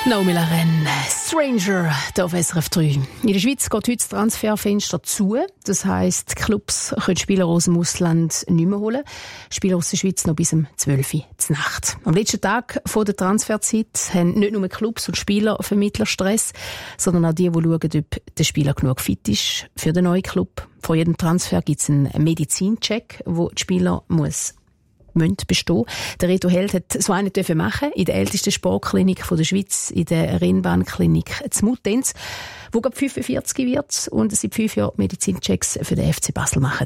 Naomi Laren, Stranger, hier auf SRF 3. In der Schweiz geht heute das Transferfenster zu. Das heisst, die Clubs können Spieler aus dem Ausland nicht mehr holen. Spieler aus der Schweiz noch bis um 12 Uhr zur Nacht. Am letzten Tag der Transferzeit haben nicht nur Clubs und Spielervermittler Stress, sondern auch die schauen, ob der Spieler genug fit ist für den neuen Club. Vor jedem Transfer gibt es einen Medizincheck, wo der Spieler müssen bestehen. Der Reto Held hat so einen machen in der ältesten Sportklinik der Schweiz, in der Rennbahnklinik zu Muttenz, wo gerade 45 wird und seit 5 Jahren Medizinchecks für den FC Basel machen.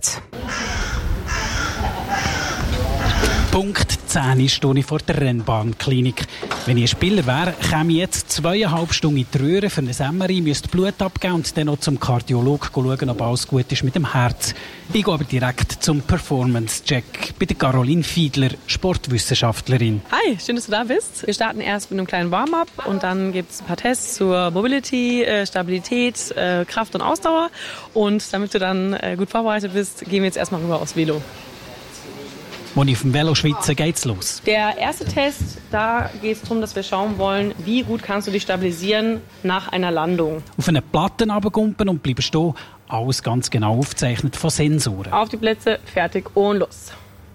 Punkt 10 stehe ich vor der Rennbahnklinik. Wenn ich ein Spieler wäre, käme ich jetzt 2,5 Stunden in die Röhre für ein MRI, müsste Blut abgeben und dann noch zum Kardiologen schauen, ob alles gut ist mit dem Herz. Ich gehe aber direkt zum Performance-Check bei der Caroline Fiedler, Sportwissenschaftlerin. Hi, schön, dass du da bist. Wir starten erst mit einem kleinen Warm-up und dann gibt es ein paar Tests zur Mobility, Stabilität, Kraft und Ausdauer. Und damit du dann gut vorbereitet bist, gehen wir jetzt erstmal rüber aufs Velo. Als ich auf dem Velo schwitze, geht's los. Der erste Test, da geht es darum, dass wir schauen wollen, wie gut kannst du dich stabilisieren nach einer Landung. Auf eine Platte runtergumpen und bleiben stehen, alles ganz genau aufgezeichnet von Sensoren. Auf die Plätze, fertig und los.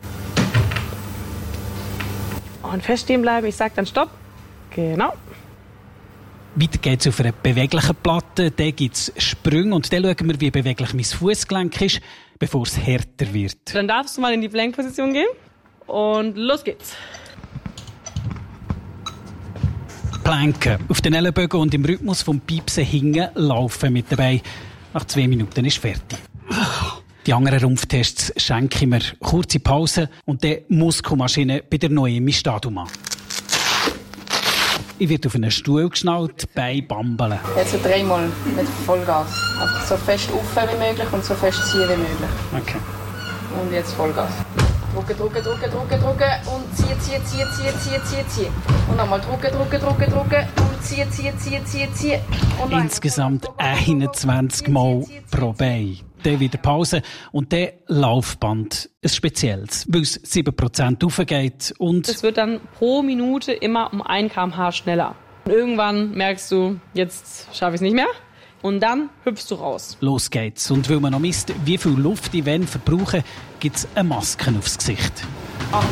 Und fest stehen bleiben, ich sage dann Stopp. Genau. Weiter geht es auf einer beweglichen Platte, dann gibt es Sprünge und dann schauen wir, wie beweglich mein Fußgelenk ist, bevor es härter wird. Dann darfst du mal in die Plankposition gehen und los geht's. Planken, auf den Ellenbögen und im Rhythmus vom Piepsen hingen, laufen mit dabei. Nach 2 Minuten ist fertig. Die anderen Rumpftests schenke ich mir kurze Pause und dann Muskelmaschine bei der Noemi Staduma. Ich werde auf einen Stuhl geschnallt, Beine bambeln. Jetzt 3-mal mit Vollgas. Einfach so fest offen wie möglich und so fest ziehen wie möglich. Okay. Und jetzt Vollgas. Drücken und ziehen. Und nochmal drücken und ziehen. Und insgesamt 21 Mal pro Bein. Dann wieder Pause und dann Laufband. Ein spezielles, weil es 7% raufgeht und es wird dann pro Minute immer um 1 km/h schneller. Und irgendwann merkst du, jetzt schaffe ich es nicht mehr. Und dann hüpfst du raus. Los geht's. Und weil man noch misst, wie viel Luft ich verbrauchen, gibt es eine Maske aufs Gesicht. Komm.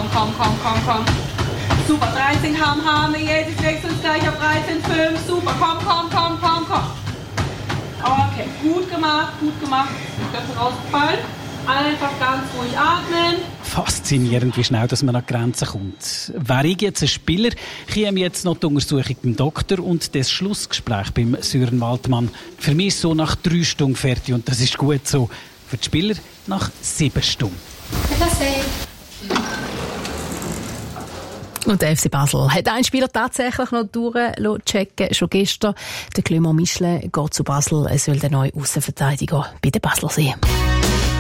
Super, 13 km/h, jetzt wechseln uns gleich auf 13,5. Super, komm. Okay, gut gemacht. Köpfe rausgefallen. Einfach ganz ruhig atmen. Faszinierend, wie schnell dass man an die Grenzen kommt. Wäre ich jetzt ein Spieler, käme jetzt noch die Untersuchung beim Doktor und das Schlussgespräch beim Sören Waldmann. Für mich ist so nach 3 Stunden fertig und das ist gut so. Für die Spieler nach 7 Stunden. Und der FC Basel hat einen Spieler tatsächlich noch durchchecken. Schon gestern. Der Clément Michelet geht zu Basel. Er soll der neue Aussenverteidiger bei den Basler sein.